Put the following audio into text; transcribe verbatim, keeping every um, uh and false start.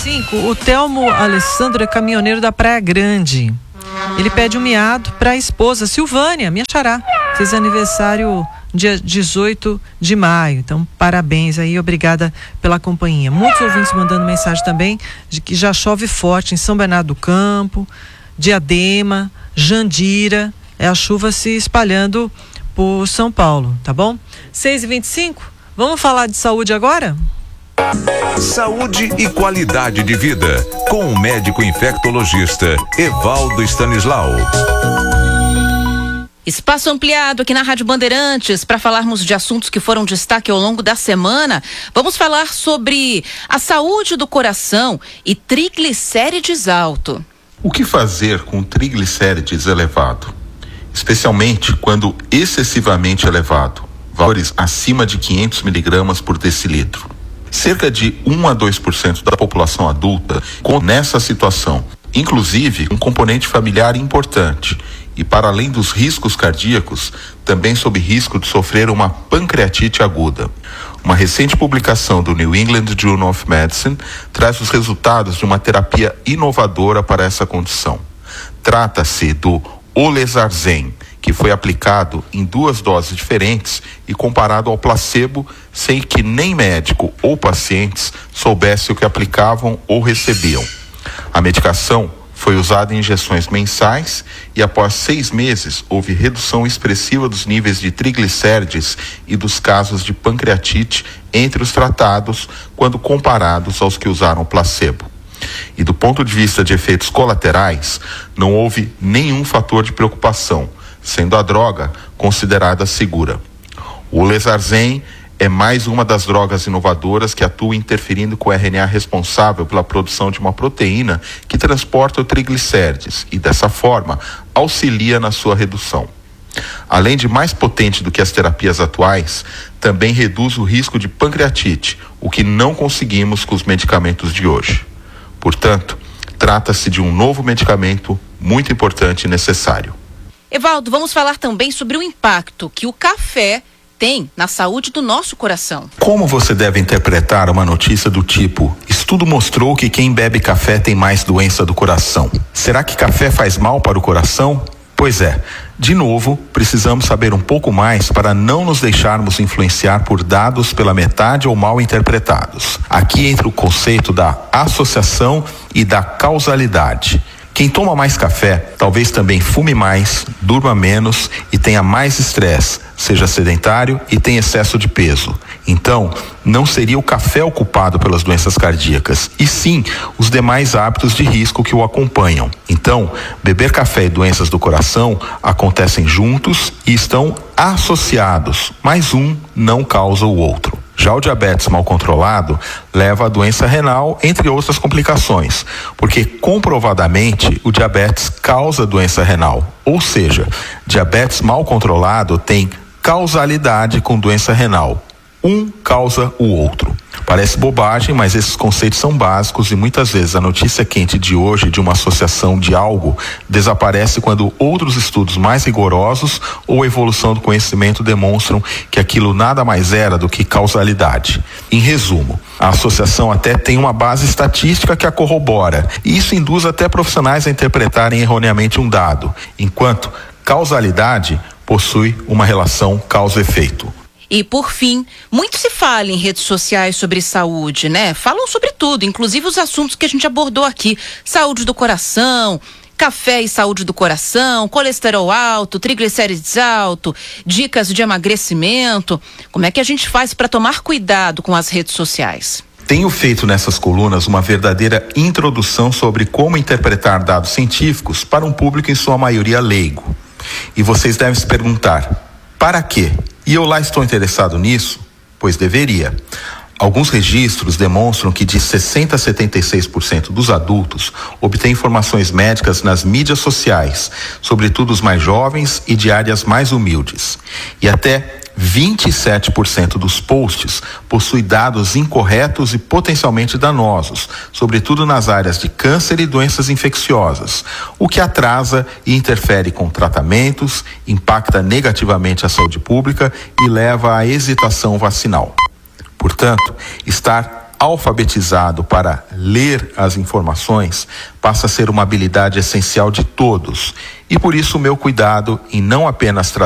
cinco, o Telmo Alessandro é caminhoneiro da Praia Grande. Ele pede um miado para a esposa Silvânia, minha xará. Fez aniversário dia dezoito de maio. Então, parabéns aí, obrigada pela companhia. Muitos ouvintes mandando mensagem também de que já chove forte em São Bernardo do Campo, Diadema, Jandira. É a chuva se espalhando por São Paulo, tá bom? seis e vinte e cinco, vamos falar de saúde agora? Saúde e qualidade de vida, com o médico infectologista Evaldo Stanislau. Espaço ampliado aqui na Rádio Bandeirantes para falarmos de assuntos que foram destaque ao longo da semana. Vamos falar sobre a saúde do coração e triglicérides alto. O que fazer com triglicérides elevado? Especialmente quando excessivamente elevado, valores acima de quinhentos miligramas por decilitro. Cerca de um a dois por cento da população adulta com nessa situação, inclusive um componente familiar importante, e para além dos riscos cardíacos, também sob risco de sofrer uma pancreatite aguda. Uma recente publicação do New England Journal of Medicine traz os resultados de uma terapia inovadora para essa condição. Trata-se do Olezarsen, que foi aplicado em duas doses diferentes e comparado ao placebo, sem que nem médico ou pacientes soubessem o que aplicavam ou recebiam. A medicação foi usada em injeções mensais e após seis meses houve redução expressiva dos níveis de triglicérides e dos casos de pancreatite entre os tratados quando comparados aos que usaram placebo. E do ponto de vista de efeitos colaterais, não houve nenhum fator de preocupação, sendo a droga considerada segura. O Olezarsen é mais uma das drogas inovadoras que atua interferindo com o R N A responsável pela produção de uma proteína que transporta o triglicérides e, dessa forma, auxilia na sua redução. Além de mais potente do que as terapias atuais, também reduz o risco de pancreatite, o que não conseguimos com os medicamentos de hoje. Portanto, trata-se de um novo medicamento muito importante e necessário. Evaldo, vamos falar também sobre o impacto que o café tem na saúde do nosso coração. Como você deve interpretar uma notícia do tipo: estudo mostrou que quem bebe café tem mais doença do coração? Será que café faz mal para o coração? Pois é, de novo, precisamos saber um pouco mais para não nos deixarmos influenciar por dados pela metade ou mal interpretados. Aqui entra o conceito da associação e da causalidade. Quem toma mais café, talvez também fume mais, durma menos e tenha mais estresse, seja sedentário e tenha excesso de peso. Então, não seria o café o culpado pelas doenças cardíacas, e sim os demais hábitos de risco que o acompanham. Então, beber café e doenças do coração acontecem juntos e estão associados, mas um não causa o outro. Já o diabetes mal controlado leva à doença renal, entre outras complicações, porque comprovadamente o diabetes causa doença renal, ou seja, diabetes mal controlado tem causalidade com doença renal. Um causa o outro. Parece bobagem, mas esses conceitos são básicos e muitas vezes a notícia quente de hoje de uma associação de algo desaparece quando outros estudos mais rigorosos ou a evolução do conhecimento demonstram que aquilo nada mais era do que causalidade. Em resumo, a associação até tem uma base estatística que a corrobora, e isso induz até profissionais a interpretarem erroneamente um dado, enquanto causalidade possui uma relação causa-efeito. E, por fim, muito se fala em redes sociais sobre saúde, né? Falam sobre tudo, inclusive os assuntos que a gente abordou aqui. Saúde do coração, café e saúde do coração, colesterol alto, triglicérides alto, dicas de emagrecimento. Como é que a gente faz para tomar cuidado com as redes sociais? Tenho feito nessas colunas uma verdadeira introdução sobre como interpretar dados científicos para um público em sua maioria leigo. E vocês devem se perguntar, para quê? E eu lá estou interessado nisso? Pois deveria. Alguns registros demonstram que de sessenta a setenta e seis por cento dos adultos obtêm informações médicas nas mídias sociais, sobretudo os mais jovens e de áreas mais humildes. E até vinte e sete por cento dos posts possuem dados incorretos e potencialmente danosos, sobretudo nas áreas de câncer e doenças infecciosas, o que atrasa e interfere com tratamentos, impacta negativamente a saúde pública e leva à hesitação vacinal. Portanto, estar alfabetizado para ler as informações passa a ser uma habilidade essencial de todos. E por isso o meu cuidado em não apenas tratar